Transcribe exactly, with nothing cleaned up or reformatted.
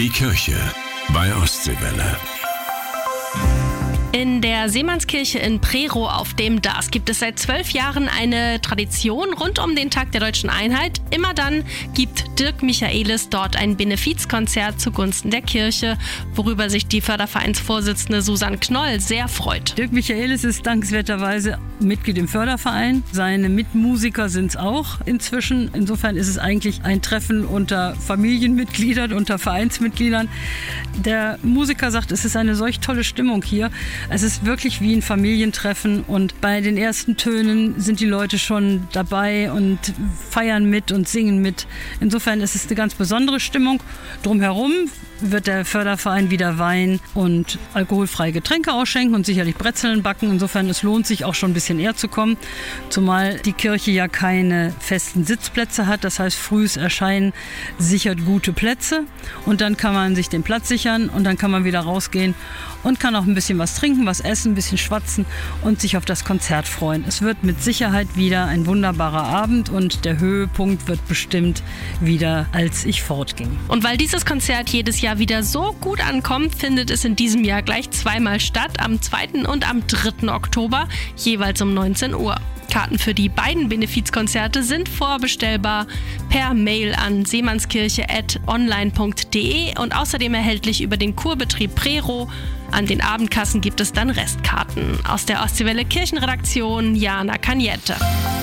Die Kirche bei Ostseewelle. In der Seemannskirche in Prerow auf dem Darß gibt es seit zwölf Jahren eine Tradition rund um den Tag der Deutschen Einheit. Immer dann gibt Dirk Michaelis dort ein Benefizkonzert zugunsten der Kirche, worüber sich die Fördervereinsvorsitzende Susanne Knoll sehr freut. Dirk Michaelis ist dankenswerterweise Mitglied im Förderverein. Seine Mitmusiker sind es auch inzwischen. Insofern ist es eigentlich ein Treffen unter Familienmitgliedern, unter Vereinsmitgliedern. Der Musiker sagt, es ist eine solch tolle Stimmung hier. Es ist wirklich wie ein Familientreffen und bei den ersten Tönen sind die Leute schon dabei und feiern mit und singen mit. Insofern ist es eine ganz besondere Stimmung. Drumherum wird der Förderverein wieder Wein und alkoholfreie Getränke ausschenken und sicherlich Brezeln backen. Insofern es lohnt sich auch schon ein bisschen eher zu kommen, zumal die Kirche ja keine festen Sitzplätze hat. Das heißt, frühes Erscheinen sichert gute Plätze und dann kann man sich den Platz sichern und dann kann man wieder rausgehen und kann auch ein bisschen was trinken, was essen, ein bisschen schwatzen und sich auf das Konzert freuen. Es wird mit Sicherheit wieder ein wunderbarer Abend und der Höhepunkt wird bestimmt wieder, als ich fortging. Und weil dieses Konzert jedes Jahr wieder so gut ankommt, findet es in diesem Jahr gleich zweimal statt, am zweiten und am dritten Oktober, jeweils um neunzehn Uhr. Karten für die beiden Benefizkonzerte sind vorbestellbar per Mail an seemannskirche at online punkt de und außerdem erhältlich über den Kurbetrieb Prerow. An den Abendkassen gibt es dann Restkarten. Aus der Ostseewelle Kirchenredaktion, Jana Kaniette.